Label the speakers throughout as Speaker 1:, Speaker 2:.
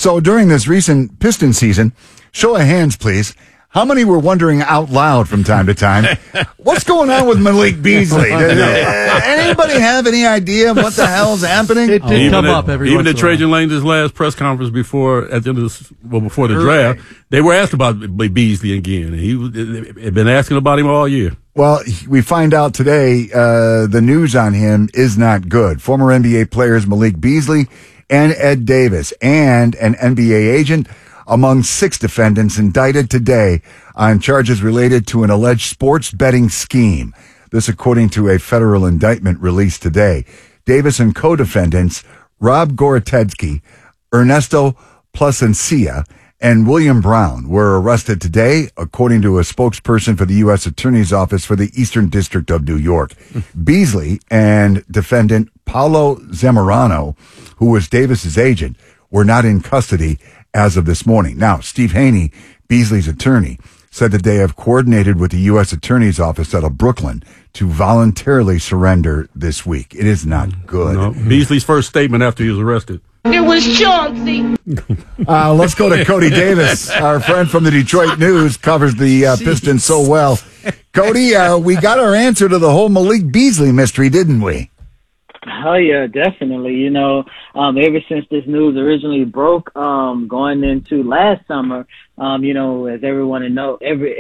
Speaker 1: So during this recent Piston season, show of hands, please. How many were wondering out loud from time to time, what's going on with Malik Beasley? Anybody have any idea what the hell's happening?
Speaker 2: It did come up every
Speaker 3: Even
Speaker 2: once
Speaker 3: at
Speaker 2: in a while.
Speaker 3: Trajan Langdon's last press conference before the draft, they were asked about Beasley again. He had been asking about him all year.
Speaker 1: Well, we find out today the news on him is not good. Former NBA players Malik Beasley and Ed Davis and an NBA agent among 6 defendants indicted today on charges related to an alleged sports betting scheme. This according to a federal indictment released today. Davis and co-defendants Rob Goretetsky, Ernesto Plasencia, and William Brown were arrested today, according to a spokesperson for the U.S. Attorney's Office for the Eastern District of New York. Beasley and defendant Paulo Zamorano, who was Davis's agent, were not in custody as of this morning. Now, Steve Haney, Beasley's attorney, said that they have coordinated with the U.S. Attorney's Office out of Brooklyn to voluntarily surrender this week. It is not good.
Speaker 3: No. Beasley's first statement after he was arrested.
Speaker 4: It was Chauncey.
Speaker 1: Let's go to Cody Davis, our friend from the Detroit News, covers the Pistons so well. Cody, we got our answer to the whole Malik Beasley mystery, didn't we?
Speaker 5: Oh yeah, definitely. Ever since this news originally broke, going into last summer, as everybody knows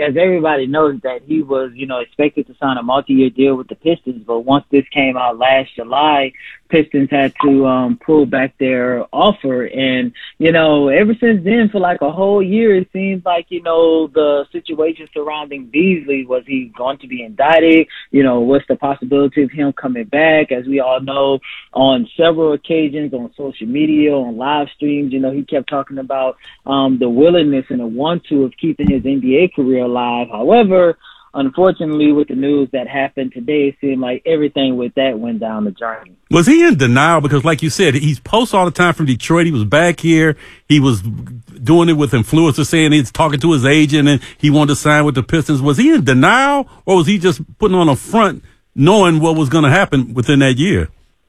Speaker 5: that he was, expected to sign a multi-year deal with the Pistons. But once this came out last July, Pistons had to pull back their offer. And, ever since then, for like a whole year, it seems like, the situation surrounding Beasley, was he going to be indicted? What's the possibility of him coming back? As we all know, on several occasions on social media, on live streams, he kept talking about the willingness and the want-to of keeping his NBA career alive. However, unfortunately, with the news that happened today, it seemed like everything with that went down the drain.
Speaker 3: Was he in denial? Because like you said, he's posts all the time from Detroit. He was back here. He was doing it with influencers, saying he's talking to his agent and he wanted to sign with the Pistons. Was he in denial, or was he just putting on a front knowing what was going to happen within that year?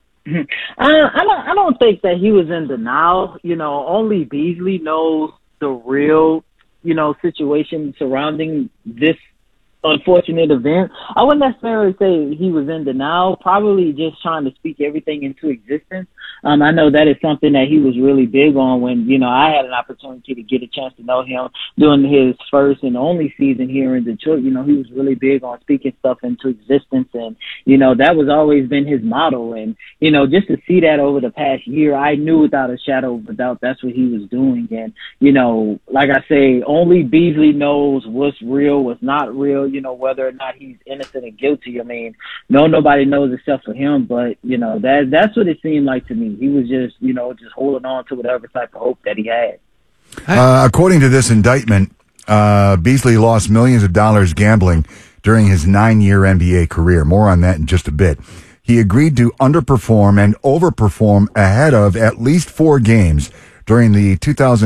Speaker 5: I don't think that he was in denial. Only Beasley knows the real, situation surrounding this unfortunate event. I wouldn't necessarily say he was in denial, probably just trying to speak everything into existence. I know that is something that he was really big on when, I had an opportunity to get a chance to know him during his first and only season here in Detroit. He was really big on speaking stuff into existence, and, that was always been his motto. And, just to see that over the past year, I knew without a shadow of a doubt that's what he was doing. And, like I say, only Beasley knows what's real, what's not real, whether or not he's innocent or guilty. I mean, nobody knows except for him, but, that's what it seemed like to me. He was just, just holding on to whatever type of hope that he had.
Speaker 1: According to this indictment, Beasley lost millions of dollars gambling during his 9-year NBA career. More on that in just a bit. He agreed to underperform and overperform ahead of at least 4 games during the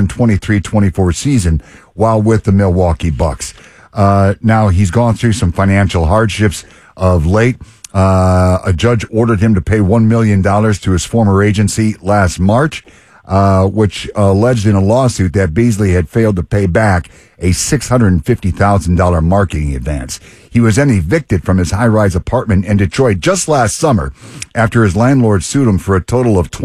Speaker 1: 2023-24 season while with the Milwaukee Bucks. Now he's gone through some financial hardships of late. A judge ordered him to pay $1 million to his former agency last March, which alleged in a lawsuit that Beasley had failed to pay back a $650,000 marketing advance. He was then evicted from his high-rise apartment in Detroit just last summer after his landlord sued him for a total of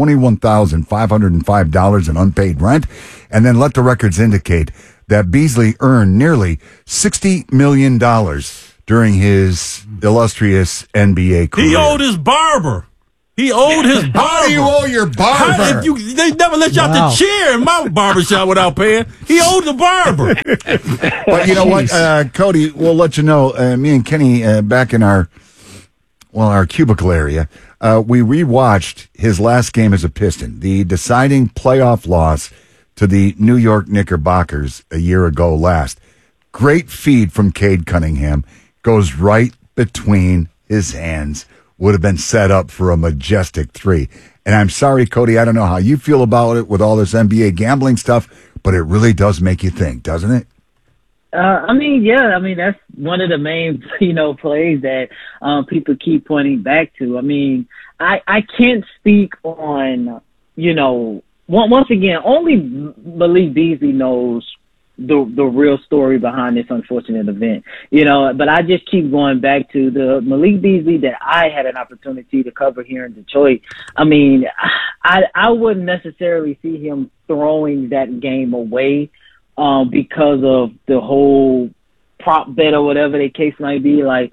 Speaker 1: $21,505 in unpaid rent, and then let the records indicate that Beasley earned nearly $60 million during his illustrious NBA career.
Speaker 3: He owed his barber. He owed his barber.
Speaker 1: How do you owe your barber?
Speaker 3: They never let you out the chair in my barbershop without paying. He owed the barber.
Speaker 1: But you know what, Cody, we'll let you know, me and Kenny, back in our cubicle area, we rewatched his last game as a Piston, the deciding playoff loss to the New York Knickerbockers a year ago last. Great feed from Cade Cunningham. Goes right between his hands. Would have been set up for a majestic 3. And I'm sorry, Cody, I don't know how you feel about it with all this NBA gambling stuff, but it really does make you think, doesn't it?
Speaker 5: That's one of the main, plays that people keep pointing back to. I can't speak on, once again, only Malik Beasley knows the real story behind this unfortunate event, but I just keep going back to the Malik Beasley that I had an opportunity to cover here in Detroit. I mean, I wouldn't necessarily see him throwing that game away because of the whole prop bet or whatever the case might be. Like,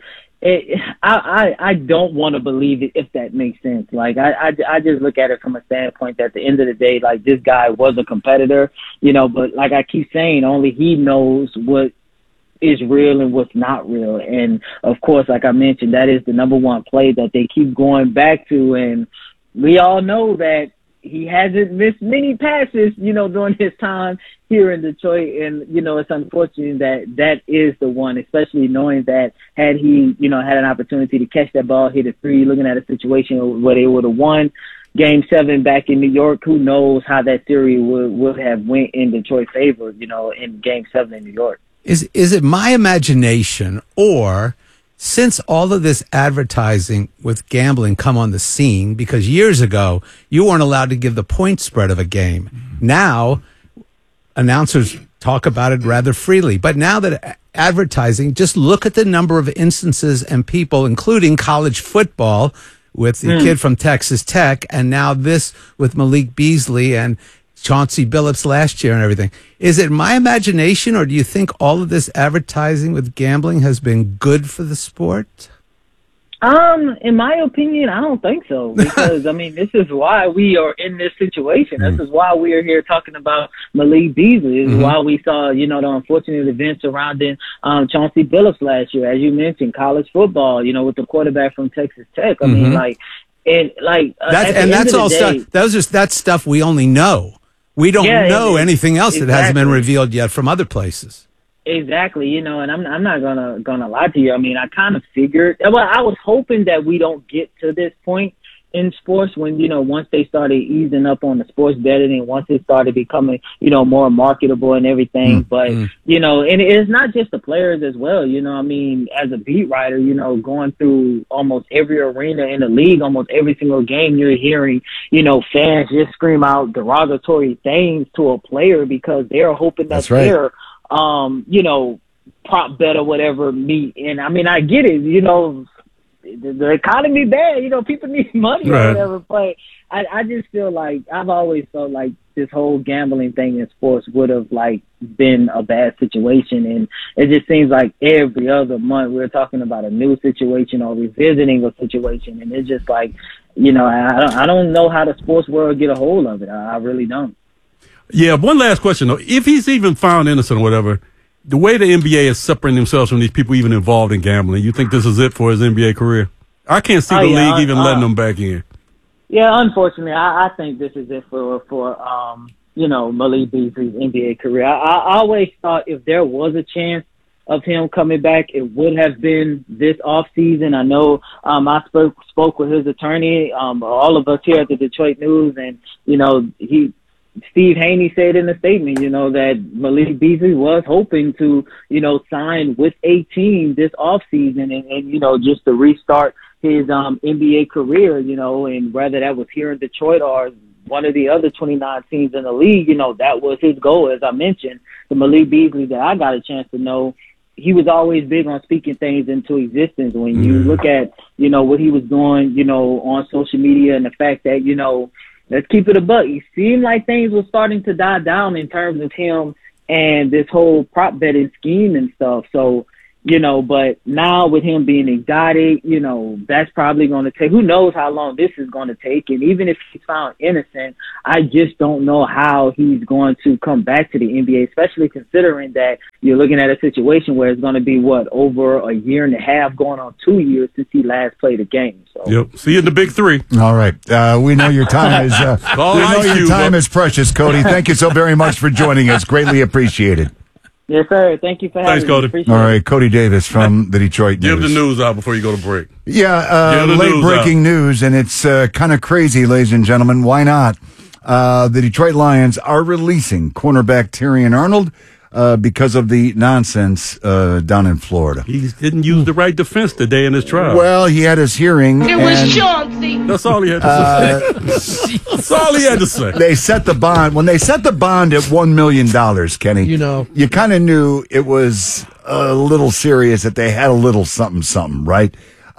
Speaker 5: I don't want to believe it, if that makes sense. Like, I just look at it from a standpoint that at the end of the day, like, this guy was a competitor, but like I keep saying, only he knows what is real and what's not real. And of course, like I mentioned, that is the number one play that they keep going back to. And we all know that he hasn't missed many passes, during his time here in Detroit. And, it's unfortunate that is the one, especially knowing that had he, had an opportunity to catch that ball, hit a three, looking at a situation where they would have won Game 7 back in New York, who knows how that series would have went in Detroit's favor, in Game 7 in New York.
Speaker 2: Is it my imagination, or since all of this advertising with gambling come on the scene, because years ago you weren't allowed to give the point spread of a game. Now announcers talk about it rather freely. But now that advertising, just look at the number of instances and people, including college football with the kid from Texas Tech, and now this with Malik Beasley and Chauncey Billups last year and everything. Is it my imagination, or do you think all of this advertising with gambling has been good for the sport?
Speaker 5: In my opinion, I don't think so, because I mean, this is why we are in this situation. This is why we are here talking about Malik Beasley. This is why we saw, the unfortunate events surrounding Chauncey Billups last year, as you mentioned, college football, with the quarterback from Texas Tech. I mean,
Speaker 2: that's all stuff. That's stuff we only know. We don't know anything else that hasn't been revealed yet from other places.
Speaker 5: Exactly, and I'm not gonna lie to you. I mean, I kind of figured. Well, I was hoping that we don't get to this point in sports when, once they started easing up on the sports betting and once it started becoming, more marketable and everything. But, and it's not just the players as well. I mean, as a beat writer, going through almost every arena in the league, almost every single game, you're hearing, fans just scream out derogatory things to a player because they're hoping that they're, prop bet or whatever meet. And I mean, I get it, the economy bad, people need money or whatever, but I just feel like I've always felt like this whole gambling thing in sports would have like been a bad situation, and it just seems like every other month we're talking about a new situation or revisiting a situation, and it's just like, I don't know how the sports world get a hold of it. I really don't.
Speaker 3: Yeah, one last question though. If he's even found innocent or whatever, the way the NBA is separating themselves from these people even involved in gambling, you think this is it for his NBA career? I can't see the league even letting them back in.
Speaker 5: Yeah, unfortunately, I think this is it for Malik Beasley's NBA career. I always thought if there was a chance of him coming back, it would have been this off season. I know I spoke with his attorney, all of us here at the Detroit News, and Steve Haney said in a statement, that Malik Beasley was hoping to, sign with a team this offseason and just to restart his NBA career, and whether that was here in Detroit or one of the other 29 teams in the league, that was his goal. As I mentioned, the Malik Beasley that I got a chance to know, he was always big on speaking things into existence. When you look at, what he was doing, on social media and the fact that, let's keep it a buck. It seemed like things were starting to die down in terms of him and this whole prop betting scheme and stuff. So, but now with him being indicted, that's probably going to take, who knows how long this is going to take. And even if he's found innocent, I just don't know how he's going to come back to the NBA, especially considering that you're looking at a situation where it's going to be, over a year and a half, going on 2 years since he last played a game. So.
Speaker 3: Yep. See you in the big three.
Speaker 1: All right. We know your time is is precious, Cody. Thank you so very much for joining us. Greatly appreciated.
Speaker 5: Yes, sir. Thank you for having me.
Speaker 3: Thanks, Cody.
Speaker 1: All right, Cody Davis from the Detroit News.
Speaker 3: Give the news out before you go to break.
Speaker 1: Yeah, late-breaking news, and it's kind of crazy, ladies and gentlemen. Why not? The Detroit Lions are releasing cornerback Terrion Arnold because of the nonsense down in Florida.
Speaker 3: He didn't use the right defense today in his trial.
Speaker 1: Well, he had his hearing.
Speaker 4: It was Chauncey.
Speaker 3: That's all he had to say. That's all he had to say.
Speaker 1: They set the bond. When they set the bond at $1 million, Kenny, you kind of knew it was a little serious, that they had a little something, right?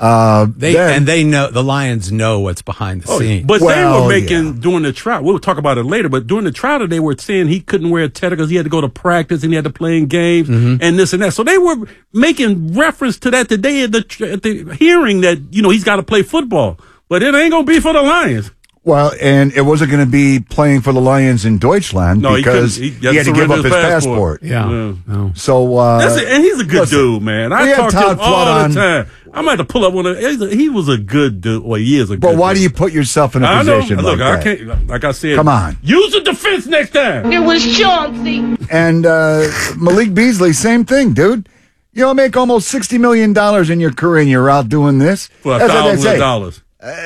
Speaker 2: They know, the Lions know what's behind the scenes.
Speaker 3: But they were making, during the trial, we'll talk about it later, but during the trial, they were saying he couldn't wear a tether because he had to go to practice and he had to play in games and this and that. So they were making reference to that today at the hearing that, he's got to play football. But it ain't going to be for the Lions.
Speaker 1: Well, and it wasn't going to be playing for the Lions in Deutschland because he had to give up his passport.
Speaker 2: Yeah. No.
Speaker 1: So,
Speaker 3: and he's a good dude, man. I talk to him all the time. I might have to pull up one of. He was a good dude. Well, he is a good dude.
Speaker 1: But why do you put yourself in a position like that?
Speaker 3: I can't. Like I said,
Speaker 1: come on.
Speaker 3: Use the defense next time.
Speaker 4: It was Chauncey.
Speaker 1: And Malik Beasley, same thing, dude. You make almost $60 million in your career, and you're out doing this
Speaker 3: for $1,000.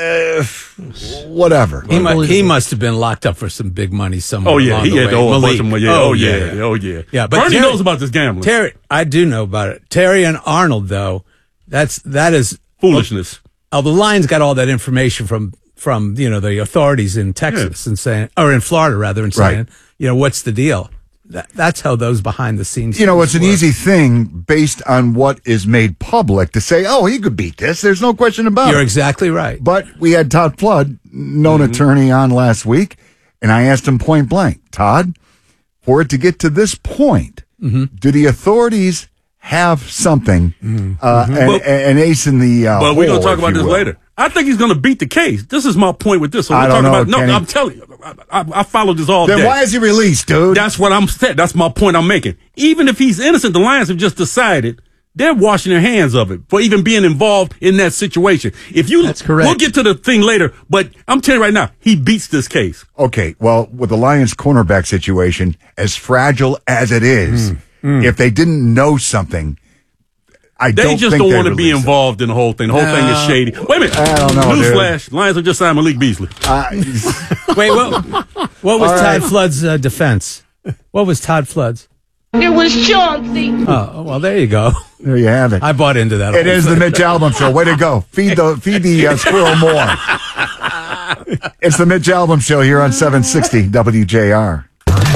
Speaker 1: Whatever.
Speaker 2: He must have been locked up for some big money somewhere.
Speaker 3: Oh yeah,
Speaker 2: along
Speaker 3: he
Speaker 2: the
Speaker 3: had
Speaker 2: way.
Speaker 3: to owe a bunch
Speaker 2: Malik.
Speaker 3: of money. Yeah.
Speaker 2: But
Speaker 3: Bernie knows about this gambling.
Speaker 2: Terry, I do know about it. Terry and Arnold, though, that is
Speaker 3: foolishness.
Speaker 2: The Lions got all that information from the authorities in Texas and saying, or in Florida rather, and saying, what's the deal? That's how those behind the scenes.
Speaker 1: It's an easy thing based on what is made public to say, oh, he could beat this. There's no question about it.
Speaker 2: You're exactly right.
Speaker 1: But we had Todd Flood, known attorney, on last week, and I asked him point blank, Todd, for it to get to this point, do the authorities have something, an ace in the
Speaker 3: But we're going to
Speaker 1: hole,
Speaker 3: talk about this later. I think he's going to beat the case. This is my point with this. So
Speaker 1: I don't know, Kenny.
Speaker 3: I'm telling you, I follow this all day.
Speaker 1: Then why is he released, dude?
Speaker 3: That's what I'm saying. That's my point I'm making. Even if he's innocent, the Lions have just decided they're washing their hands of it for even being involved in that situation.
Speaker 2: That's correct.
Speaker 3: We'll get to the thing later, but I'm telling you right now, he beats this case.
Speaker 1: Okay, well, with the Lions cornerback situation, as fragile as it is, if they didn't know something,
Speaker 3: They just don't want to be involved in the whole thing. The whole thing is shady. Wait a minute.
Speaker 1: I don't know,
Speaker 3: Newsflash. Lions have just signed Malik Beasley.
Speaker 2: Wait, what was Todd Flood's defense? What was Todd Flood's?
Speaker 4: It was Chauncey.
Speaker 2: Oh, well, there you go.
Speaker 1: There you have it.
Speaker 2: I bought into that.
Speaker 1: It is the Mitch Albom Show. Way to go. Feed the squirrel more. It's the Mitch Albom Show here on 760 WJR.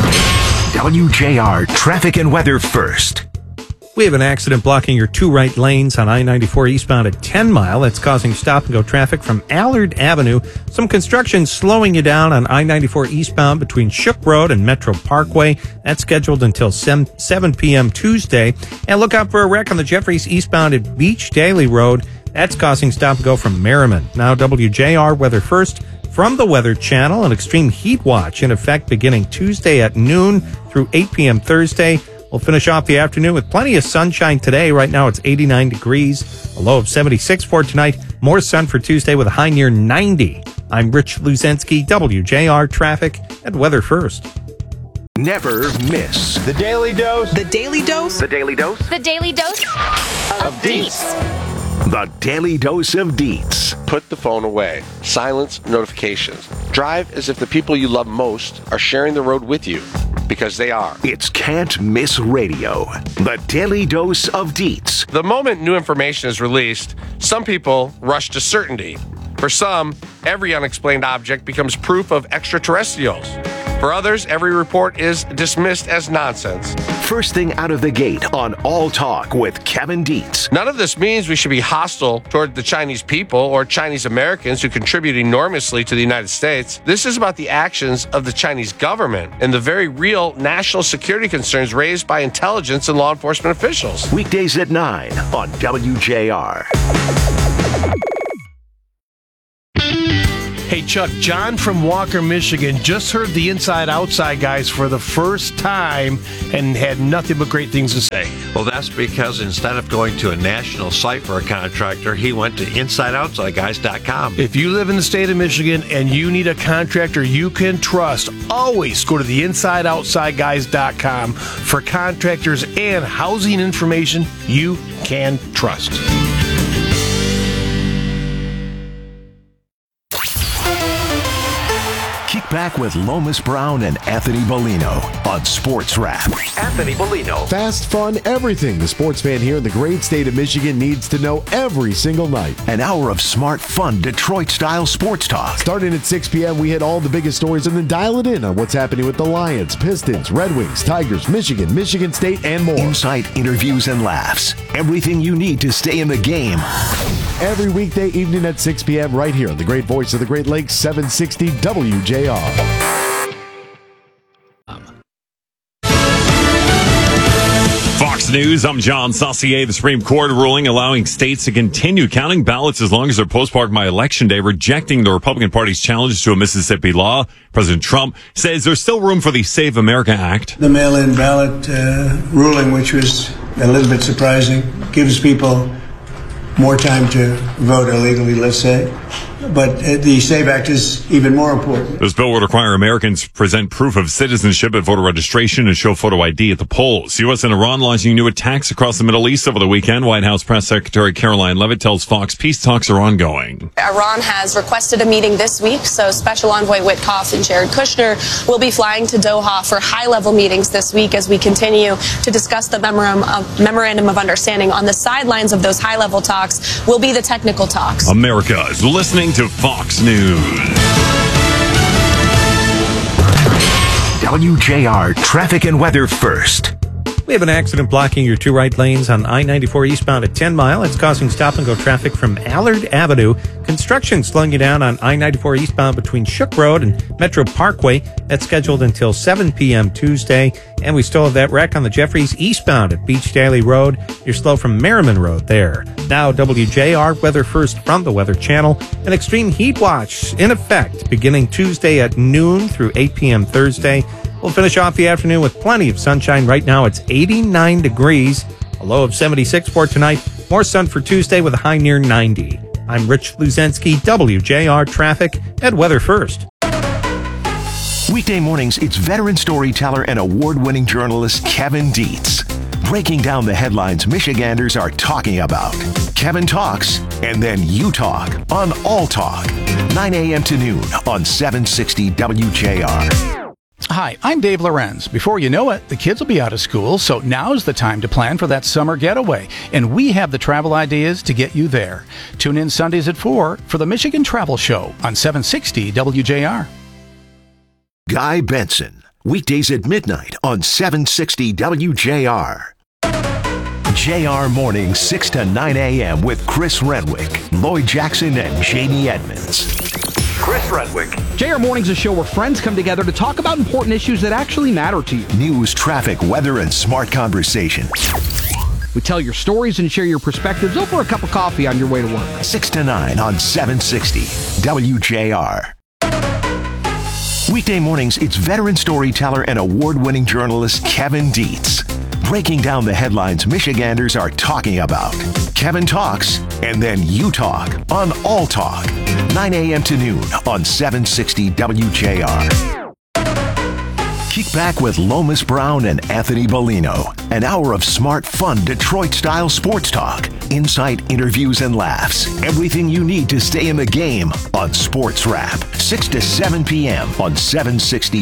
Speaker 6: WJR traffic and weather first.
Speaker 7: We have an accident blocking your two right lanes on I-94 eastbound at 10 Mile. That's causing stop-and-go traffic from Allard Avenue. Some construction slowing you down on I-94 eastbound between Shook Road and Metro Parkway. That's scheduled until 7 p.m. Tuesday. And look out for a wreck on the Jeffries eastbound at Beach Daly Road. That's causing stop-and-go from Merriman. Now WJR weather first. From the Weather Channel, an extreme heat watch in effect beginning Tuesday at noon through 8 p.m. Thursday. We'll finish off the afternoon with plenty of sunshine today. Right now it's 89 degrees, a low of 76 for tonight. More sun for Tuesday with a high near 90. I'm Rich Luzensky, WJR Traffic and Weather First.
Speaker 6: Never miss
Speaker 8: The Daily Dose.
Speaker 9: The Daily Dose.
Speaker 6: The Daily Dose
Speaker 10: The Daily Dose
Speaker 8: of Deets.
Speaker 6: The Daily Dose of Deets.
Speaker 8: Put the phone away. Silence notifications. Drive as if the people you love most are sharing the road with you, because they are.
Speaker 6: It's Can't Miss Radio. The Daily Dose of Deets.
Speaker 8: The moment new information is released, some people rush to certainty. For some, every unexplained object becomes proof of extraterrestrials. For others, every report is dismissed as nonsense.
Speaker 6: First thing out of the gate on All Talk with Kevin Dietz.
Speaker 8: None of this means we should be hostile toward the Chinese people or Chinese Americans who contribute enormously to the United States. This is about the actions of the Chinese government and the very real national security concerns raised by intelligence and law enforcement officials.
Speaker 6: Weekdays at 9 on WJR.
Speaker 11: Hey, Chuck, John from Walker, Michigan just heard the Inside Outside guys for the first time and had nothing but great things to say.
Speaker 12: Well, that's because instead of going to a national site for a contractor, he went to InsideOutsideGuys.com.
Speaker 11: If you live in the state of Michigan and you need a contractor you can trust, always go to the InsideOutsideGuys.com for contractors and housing information you can trust.
Speaker 6: Keep back with Lomas Brown and Anthony Bellino on Sports Wrap. Anthony Bellino.
Speaker 9: Fast, fun, everything the sports fan here in the great state of Michigan needs to know every single night.
Speaker 6: An hour of smart, fun, Detroit-style sports talk.
Speaker 9: Starting at 6 p.m., we hit all the biggest stories and then dial it in on what's happening with the Lions, Pistons, Red Wings, Tigers, Michigan, Michigan State, and more.
Speaker 6: Insight, interviews, and laughs. Everything you need to stay in the game.
Speaker 9: Every weekday evening at 6 p.m. right here on the great voice of the Great Lakes, 760 WJR.
Speaker 10: Fox News, I'm John Saucier. The Supreme Court ruling allowing states to continue counting ballots as long as they're postmarked by Election Day, rejecting the Republican Party's challenge to a Mississippi law. President Trump says there's still room for the Save America Act.
Speaker 13: The mail-in ballot ruling, which was a little bit surprising, gives people more time to vote illegally, let's say. But the SAVE Act is even more important.
Speaker 10: This bill would require Americans present proof of citizenship at voter registration and show photo ID at the polls. U.S. and Iran launching new attacks across the Middle East over the weekend. White House Press Secretary Caroline Leavitt tells Fox peace talks are ongoing.
Speaker 14: Iran has requested a meeting this week, so Special Envoy Witkoff and Jared Kushner will be flying to Doha for high-level meetings this week as we continue to discuss the memorandum of understanding. On the sidelines of those high-level talks will be the technical talks.
Speaker 10: America is listening to Fox News.
Speaker 6: WJR traffic and weather first.
Speaker 7: We have an accident blocking your two right lanes on I-94 eastbound at 10 Mile. It's causing stop-and-go traffic from Allard Avenue. Construction slowing you down on I-94 eastbound between Shook Road and Metro Parkway. That's scheduled until 7 p.m. Tuesday. And we still have that wreck on the Jeffries eastbound at Beach Daly Road. You're slow from Merriman Road there. Now, WJR weather first from the Weather Channel. An extreme heat watch in effect beginning Tuesday at noon through 8 p.m. Thursday. We'll finish off the afternoon with plenty of sunshine. Right now, it's 89 degrees, a low of 76 for tonight. More sun for Tuesday with a high near 90. I'm Rich Luzensky, WJR Traffic and Weather First.
Speaker 6: Weekday mornings, it's veteran storyteller and award-winning journalist Kevin Dietz, breaking down the headlines Michiganders are talking about. Kevin talks, and then you talk on All Talk, 9 a.m. to noon on 760 WJR.
Speaker 15: Hi, I'm Dave Lorenz. Before you know it, the kids will be out of school, so now's the time to plan for that summer getaway. And we have the travel ideas to get you there. Tune in Sundays at 4 for the Michigan Travel Show on 760 WJR.
Speaker 6: Guy Benson, weekdays at midnight on 760 WJR. JR Mornings, 6 to 9 a.m. with Chris Renwick, Lloyd Jackson, and Jamie Edmonds. Chris Renwick.
Speaker 16: JR Mornings is a show where friends come together to talk about important issues that actually matter to you.
Speaker 6: News, traffic, weather, and smart conversation.
Speaker 16: We tell your stories and share your perspectives over a cup of coffee on your way to work.
Speaker 6: 6 to 9 on 760 WJR. Weekday mornings, it's veteran storyteller and award-winning journalist Kevin Dietz, breaking down the headlines Michiganders are talking about. Kevin talks, and then you talk on All Talk, 9 a.m. to noon on 760 WJR. Kick back with Lomas Brown and Anthony Bellino. An hour of smart, fun, Detroit-style sports talk. Insight, interviews, and laughs. Everything you need to stay in the game on Sports Wrap. 6 to 7 p.m. on 760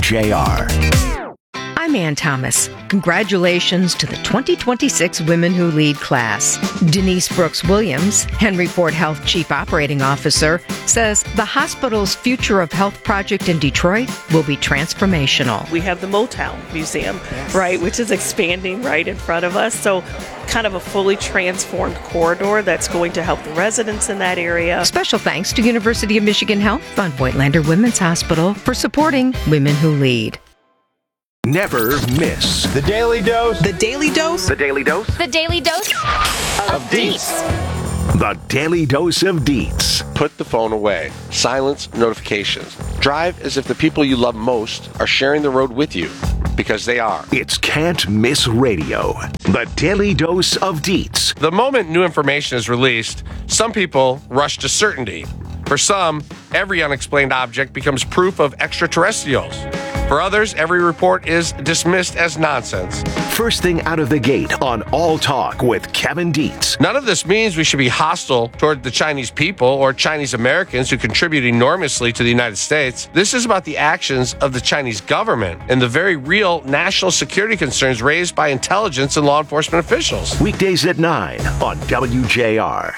Speaker 6: WJR.
Speaker 17: I'm Ann Thomas. Congratulations to the 2026 Women Who Lead class. Denise Brooks Williams, Henry Ford Health Chief Operating Officer, says the hospital's Future of Health project in Detroit will be transformational.
Speaker 18: We have the Motown Museum, right, which is expanding right in front of us. So kind of a fully transformed corridor that's going to help the residents in that area.
Speaker 17: Special thanks to University of Michigan Health on Voigtlander Women's Hospital for supporting Women Who Lead.
Speaker 6: Never miss
Speaker 19: The Daily Dose.
Speaker 20: The Daily Dose.
Speaker 6: The Daily Dose.
Speaker 20: The Daily Dose of Dietz.
Speaker 6: The Daily Dose of Dietz.
Speaker 8: Put the phone away. Silence notifications. Drive as if the people you love most are sharing the road with you, because they are.
Speaker 6: It's Can't Miss Radio. The Daily Dose of Dietz.
Speaker 8: The moment new information is released, some people rush to certainty. For some, every unexplained object becomes proof of extraterrestrials. For others, every report is dismissed as nonsense.
Speaker 6: First thing out of the gate on All Talk with Kevin Dietz.
Speaker 8: None of this means we should be hostile toward the Chinese people or Chinese Americans who contribute enormously to the United States. This is about the actions of the Chinese government and the very real national security concerns raised by intelligence and law enforcement officials.
Speaker 6: Weekdays at 9 on WJR.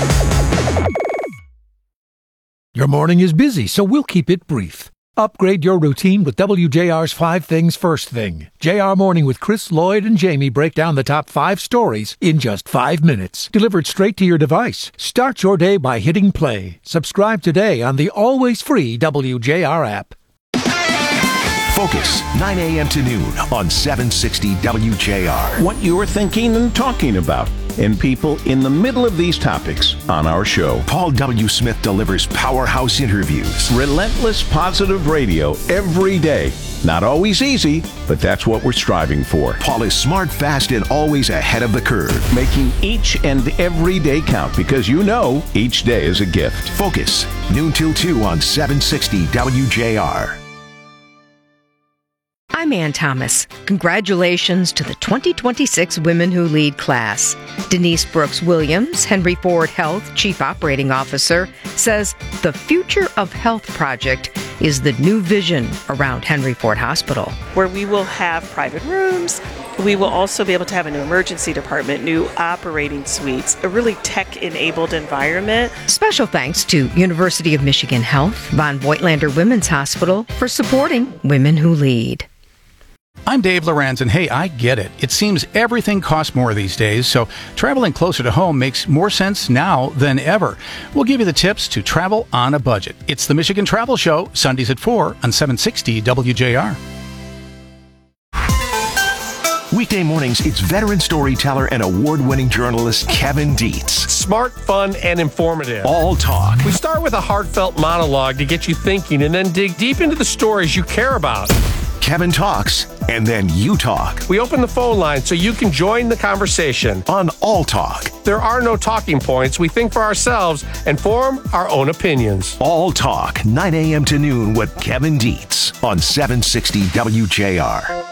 Speaker 19: Your morning is busy, so we'll keep it brief. Upgrade your routine with WJR's 5 Things First Thing. JR Morning with Chris, Lloyd, and Jamie break down the top 5 stories in just 5 minutes. Delivered straight to your device. Start your day by hitting play. Subscribe today on the always free WJR app.
Speaker 6: Focus, 9 a.m. to noon on 760 WJR.
Speaker 21: What you're thinking and talking about, and people in the middle of these topics on our show.
Speaker 6: Paul W. Smith delivers powerhouse interviews.
Speaker 21: Relentless positive radio every day. Not always easy, but that's what we're striving for.
Speaker 6: Paul is smart, fast, and always ahead of the curve.
Speaker 21: Making each and every day count because you know each day is a gift.
Speaker 6: Focus, noon till 2 on 760 WJR.
Speaker 17: I'm Ann Thomas. Congratulations to the 2026 Women Who Lead class. Denise Brooks Williams, Henry Ford Health Chief Operating Officer, says the Future of Health project is the new vision around Henry Ford Hospital.
Speaker 18: Where we will have private rooms. We will also be able to have a new emergency department, new operating suites, a really tech-enabled environment.
Speaker 17: Special thanks to University of Michigan Health, Von Voigtlander Women's Hospital for supporting Women Who Lead.
Speaker 15: I'm Dave Lorenz, and hey, I get it. It seems everything costs more these days, so traveling closer to home makes more sense now than ever. We'll give you the tips to travel on a budget. It's the Michigan Travel Show, Sundays at 4 on 760 WJR.
Speaker 6: Weekday mornings, it's veteran storyteller and award-winning journalist Kevin Dietz.
Speaker 8: Smart, fun, and informative.
Speaker 6: All Talk.
Speaker 8: We start with a heartfelt monologue to get you thinking and then dig deep into the stories you care about.
Speaker 6: Kevin talks, and then you talk.
Speaker 8: We open the phone line so you can join the conversation.
Speaker 6: On All Talk.
Speaker 8: There are no talking points. We think for ourselves and form our own opinions.
Speaker 6: All Talk, 9 a.m. to noon with Kevin Dietz on 760 WJR.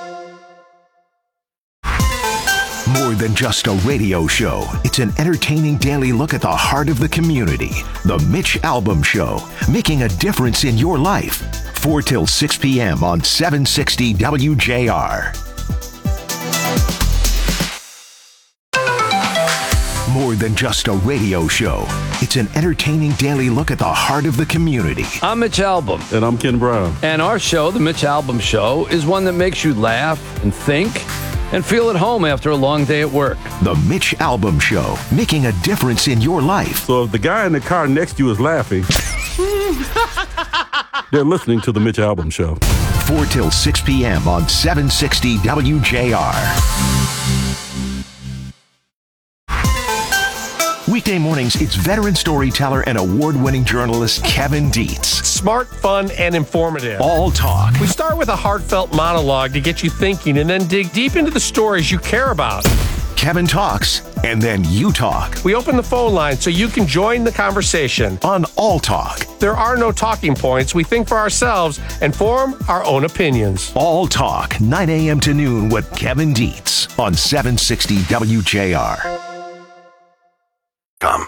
Speaker 6: More than just a radio show, it's an entertaining daily look at the heart of the community. The Mitch Albom Show, making a difference in your life. 4 till 6 p.m. on 760 WJR. More than just a radio show, it's an entertaining daily look at the heart of the community.
Speaker 22: I'm Mitch Albom.
Speaker 3: And I'm Ken Brown.
Speaker 22: And our show, The Mitch Albom Show, is one that makes you laugh and think and feel at home after a long day at work.
Speaker 6: The Mitch Albom Show, making a difference in your life.
Speaker 3: So if the guy in the car next to you is laughing, they're listening to The Mitch Albom Show.
Speaker 6: 4 till 6 p.m. on 760 WJR. Weekday mornings, it's veteran storyteller and award-winning journalist Kevin Dietz.
Speaker 8: Smart, fun, and informative.
Speaker 6: All Talk.
Speaker 8: We start with a heartfelt monologue to get you thinking and then dig deep into the stories you care about.
Speaker 6: Kevin talks, and then you talk.
Speaker 8: We open the phone line so you can join the conversation.
Speaker 6: On All Talk.
Speaker 8: There are no talking points. We think for ourselves and form our own opinions.
Speaker 6: All Talk, 9 a.m. to noon with Kevin Dietz on 760 WJR. Come.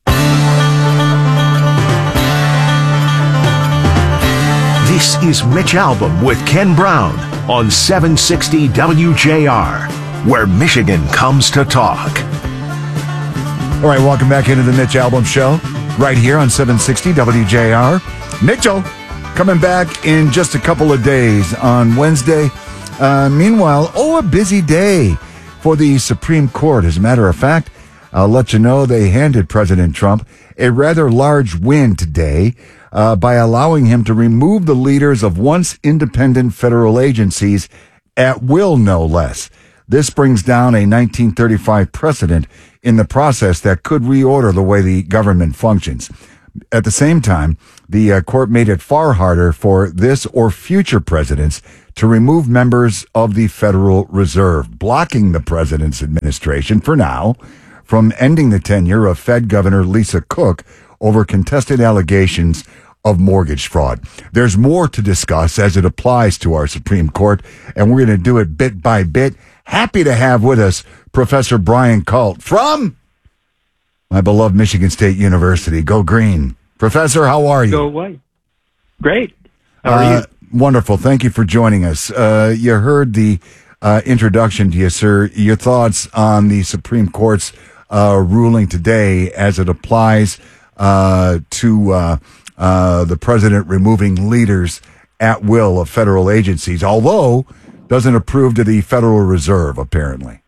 Speaker 6: This is Mitch Albom with Ken Brown on 760 WJR, where Michigan comes to talk.
Speaker 1: All right, welcome back into the Mitch Albom Show, right here on 760 WJR. Mitchell coming back in just a couple of days on Wednesday. Meanwhile, a busy day for the Supreme Court. As a matter of fact, I'll let you know they handed President Trump a rather large win today by allowing him to remove the leaders of once independent federal agencies at will, no less. This brings down a 1935 precedent in the process that could reorder the way the government functions. At the same time, the court made it far harder for this or future presidents to remove members of the Federal Reserve, blocking the president's administration, for now, from ending the tenure of Fed Governor Lisa Cook over contested allegations of mortgage fraud. There's more to discuss as it applies to our Supreme Court, and we're going to do it bit by bit. Happy to have with us Professor Brian Kalt from my beloved Michigan State University. Go Green. Professor, how are you?
Speaker 4: Go White. Great. How are you?
Speaker 1: Wonderful. Thank you for joining us. You heard the introduction to you, sir. Your thoughts on the Supreme Court's ruling today as it applies to the president removing leaders at will of federal agencies, although doesn't approve to the Federal Reserve, apparently.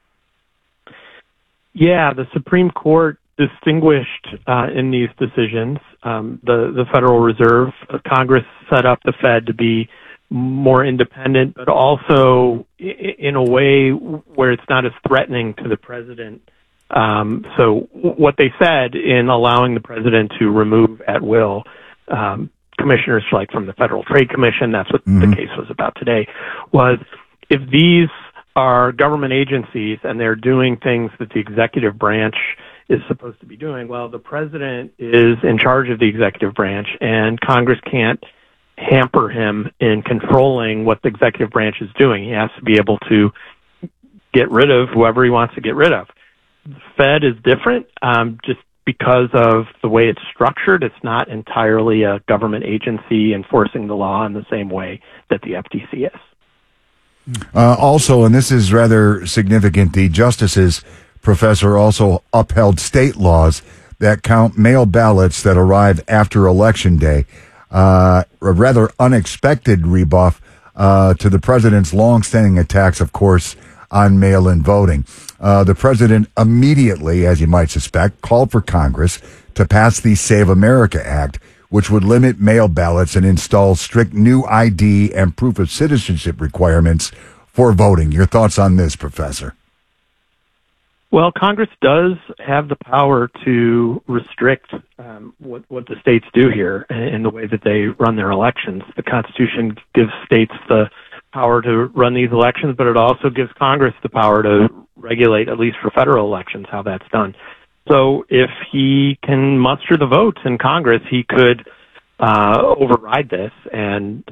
Speaker 4: Yeah, the Supreme Court distinguished in these decisions the Federal Reserve. Congress set up the Fed to be more independent, but also in a way where it's not as threatening to the president. So what they said in allowing the president to remove at will commissioners like from the Federal Trade Commission, that's what the case was about today, was if these are government agencies and they're doing things that the executive branch is supposed to be doing, well, the president is in charge of the executive branch, and Congress can't hamper him in controlling what the executive branch is doing. He has to be able to get rid of whoever he wants to get rid of. The Fed is different just because of the way it's structured. It's not entirely a government agency enforcing the law in the same way that the FTC is.
Speaker 1: Also, and this is rather significant, the justices, Professor, also upheld state laws that count mail ballots that arrive after Election Day. A rather unexpected rebuff to the president's longstanding attacks, of course, on mail-in voting. The president immediately, as you might suspect, called for Congress to pass the Save America Act, which would limit mail ballots and install strict new ID and proof of citizenship requirements for voting. Your thoughts on this, Professor?
Speaker 4: Well, Congress does have the power to restrict what the states do here in the way that they run their elections. The Constitution gives states the power to run these elections, but it also gives Congress the power to regulate, at least for federal elections, how that's done. So if he can muster the votes in Congress, he could override this and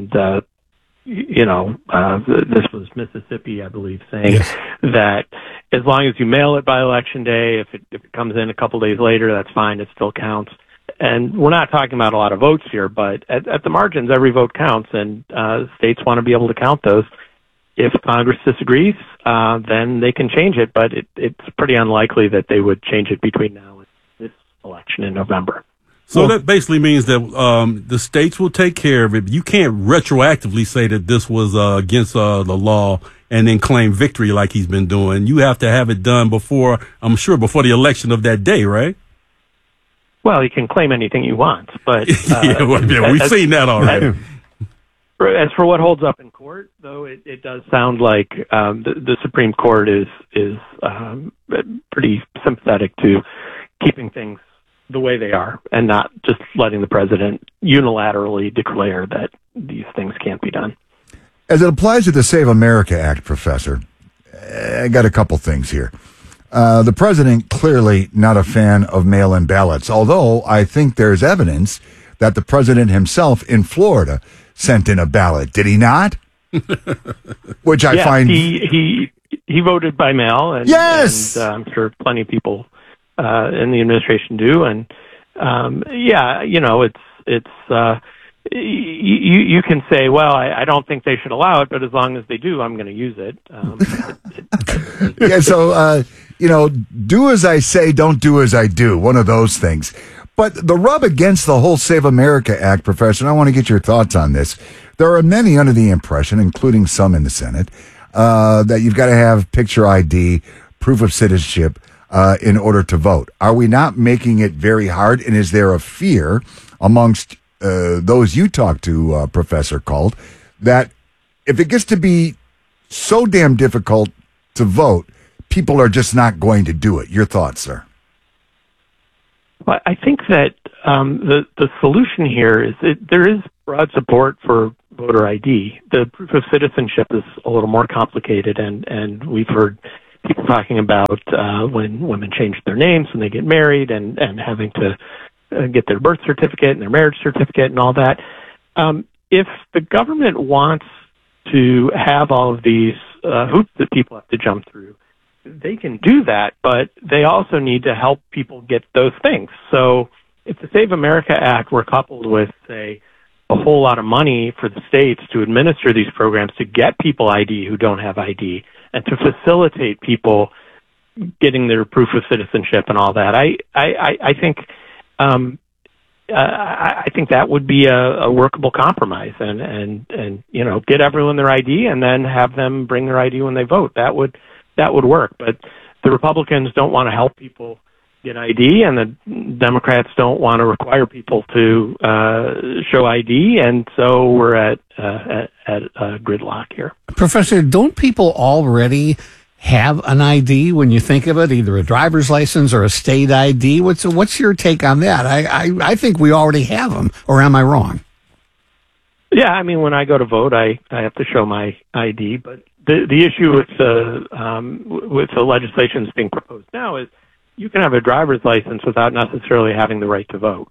Speaker 4: this was Mississippi, I believe, saying that as long as you mail it by Election Day, if it comes in a couple days later, that's fine. It still counts. And we're not talking about a lot of votes here, but at the margins, every vote counts, and states want to be able to count those. If Congress disagrees, then they can change it, but it's pretty unlikely that they would change it between now and this election in November.
Speaker 3: So that basically means that the states will take care of it. You can't retroactively say that this was against the law and then claim victory like he's been doing. You have to have it done before the election of that day, right?
Speaker 4: Well, you can claim anything you want, but
Speaker 3: we've seen that already.
Speaker 4: As for what holds up in court, though, it does sound like the Supreme Court is pretty sympathetic to keeping things the way they are and not just letting the president unilaterally declare that these things can't be done.
Speaker 1: As it applies to the Save America Act, Professor, I got a couple things here. The president clearly not a fan of mail-in ballots, although I think there's evidence that the president himself in Florida sent in a ballot. Did he not? Which I find
Speaker 4: he voted by mail, and
Speaker 1: yes,
Speaker 4: and I'm sure plenty of people in the administration do, and you can say, well, I don't think they should allow it, but as long as they do, I'm going to use it.
Speaker 1: Yeah, so do as I say, don't do as I do. One of those things. But the rub against the whole Save America Act, Professor, and I want to get your thoughts on this. There are many under the impression, including some in the Senate, that you've got to have picture ID, proof of citizenship, in order to vote. Are we not making it very hard? And is there a fear amongst those you talk to, Professor Kalt, that if it gets to be so damn difficult to vote, people are just not going to do it? Your thoughts, sir?
Speaker 4: Well, I think that the solution here is there is broad support for voter ID. The proof of citizenship is a little more complicated, and we've heard people talking about when women change their names when they get married and having to get their birth certificate and their marriage certificate and all that. If the government wants to have all of these hoops that people have to jump through, they can do that, but they also need to help people get those things. So if the Save America Act were coupled with, say, a whole lot of money for the states to administer these programs to get people ID who don't have ID and to facilitate people getting their proof of citizenship and all that, I think that would be a workable compromise, and get everyone their ID and then have them bring their ID when they vote. That would work. But the Republicans don't want to help people get ID, and the Democrats don't want to require people to show ID, and so we're at a gridlock here.
Speaker 2: Professor, don't people already have an ID when you think of it, either a driver's license or a state ID? What's your take on that? I think we already have them, or am I wrong?
Speaker 4: Yeah, I mean, when I go to vote, I have to show my ID, but the issue with the legislation that's being proposed now is you can have a driver's license without necessarily having the right to vote.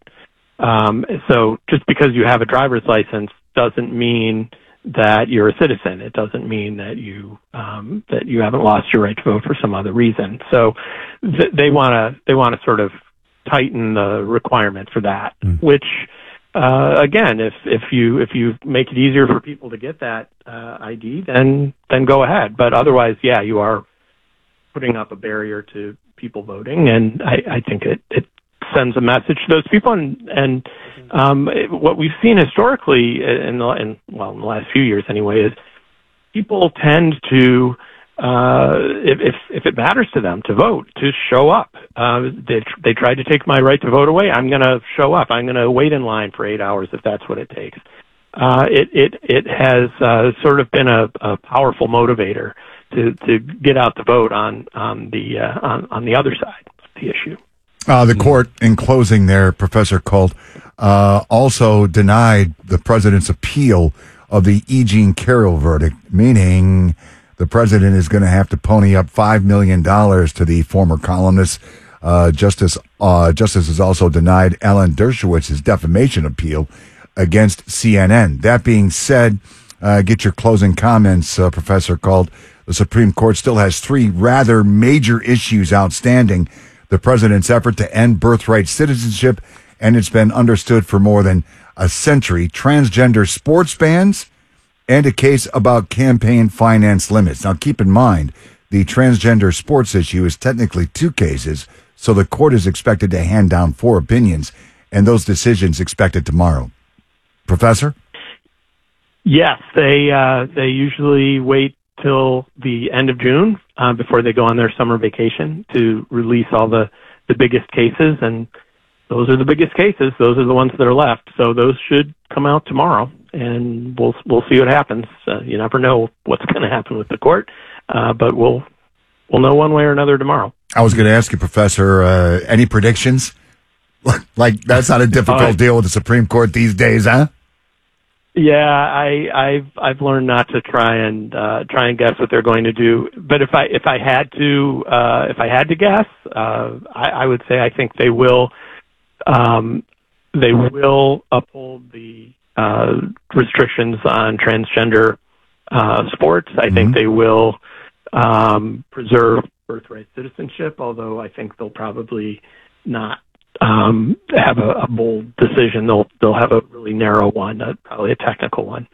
Speaker 4: So just because you have a driver's license doesn't mean that you're a citizen. It doesn't mean that you haven't lost your right to vote for some other reason. So they want to sort of tighten the requirement for that, which again, if you make it easier for people to get that ID, then go ahead. But otherwise, yeah, you are putting up a barrier to people voting, and I think it sends a message to those people. And what we've seen historically in the last few years anyway is people tend to, if it matters to them to vote, to show up. They tried to take my right to vote away. I'm going to show up. I'm going to wait in line for 8 hours if that's what it takes. It has sort of been a powerful motivator to get out the vote on the other side of the issue.
Speaker 1: The court, in closing there, Professor Colt, also denied the president's appeal of the E. Jean Carroll verdict, meaning the president is going to have to pony up $5 million to the former columnist. Justice has also denied Alan Dershowitz's defamation appeal against CNN. That being said, get your closing comments, Professor Colt. The Supreme Court still has three rather major issues outstanding: the president's effort to end birthright citizenship, and it's been understood for more than a century, transgender sports bans, and a case about campaign finance limits. Now, keep in mind, the transgender sports issue is technically two cases, so the court is expected to hand down 4 opinions, and those decisions expected tomorrow. Professor?
Speaker 4: Yes, they usually wait till the end of June before they go on their summer vacation to release all the biggest cases, and those are the biggest cases. Those are the ones that are left, so those should come out tomorrow, and we'll see what happens. You never know what's going to happen with the court, but we'll know one way or another tomorrow.
Speaker 1: I was going to ask you, Professor, any predictions? Like, that's not a difficult deal with the Supreme Court these days, huh?
Speaker 4: Yeah, I've learned not to try and guess what they're going to do. But if I had to guess, I would say I think they will uphold the restrictions on transgender sports. I think they will preserve birthright citizenship, although I think they'll probably not have a bold decision. They'll have a really narrow one, probably a technical one.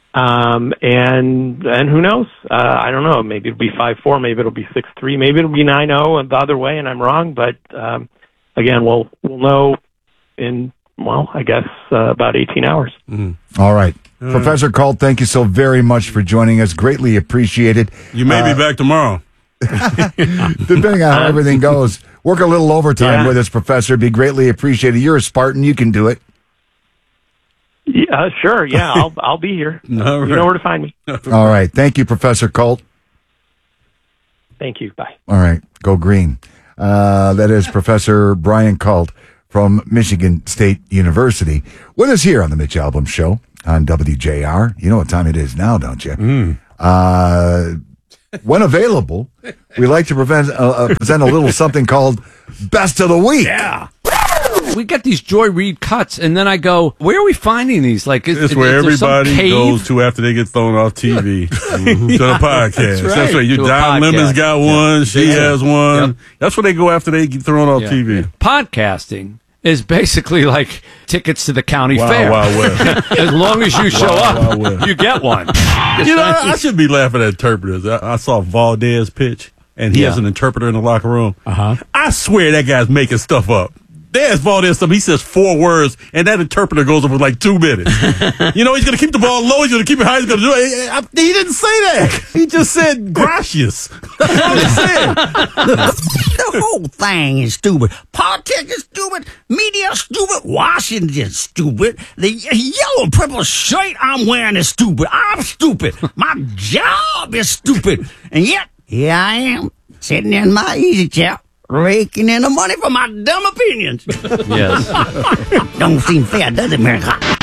Speaker 4: And who knows? I don't know. Maybe it'll be 5-4. Maybe it'll be 6-3. Maybe it'll be 9-0 and the other way, and I'm wrong. But again, we'll know in I guess about 18 hours.
Speaker 1: All right. Professor Colt, thank you so very much for joining us. Greatly appreciated.
Speaker 3: You may be back tomorrow.
Speaker 1: Depending on how everything goes. Work a little overtime with us, Professor. Be greatly appreciated. You're a Spartan. You can do it.
Speaker 4: Yeah, sure. Yeah, I'll be here. You know where to find me.
Speaker 1: All right. Thank you, Professor Colt.
Speaker 4: Thank you. Bye.
Speaker 1: All right. Go green. That is Professor Brian Colt from Michigan State University with us here on the Mitch Albom Show on WJR. You know what time it is now, don't you? When available, we like to present a little something called Best of the Week.
Speaker 2: Yeah.
Speaker 5: We get these Joy Reid cuts, and then I go, where are we finding these? Like,
Speaker 3: it's where
Speaker 5: there some
Speaker 3: everybody
Speaker 5: cave?
Speaker 3: goes to after they get thrown off TV to the podcast. That's right.
Speaker 5: To a
Speaker 3: Don Lemon's
Speaker 5: podcast.
Speaker 3: got one. She has one.
Speaker 5: Yep.
Speaker 3: That's where they go after they get thrown off TV.
Speaker 5: Podcasting is basically like tickets to the county
Speaker 3: Wild,
Speaker 5: fair.
Speaker 3: Wild West.
Speaker 5: As long as you show
Speaker 3: Wild,
Speaker 5: up,
Speaker 3: Wild West.
Speaker 5: you get one.
Speaker 3: You know, I should be laughing at interpreters. I saw Valdez pitch, and he has an interpreter in the locker room. I swear that guy's making stuff up. There's Valdez stuff. He says 4 words, and that interpreter goes over like 2 minutes. You know, he's going to keep the ball low. He's going to keep it high. He's going to do it. He didn't say that. He just said gracias. That's all he said.
Speaker 12: The whole thing is stupid. Politics is stupid. Media is stupid. Washington's stupid. The yellow purple shirt I'm wearing is stupid. I'm stupid. My job is stupid. And yet, here I am, sitting in my easy chair, raking in the money for my dumb opinions.
Speaker 5: Yes.
Speaker 12: Don't seem fair, does it, America?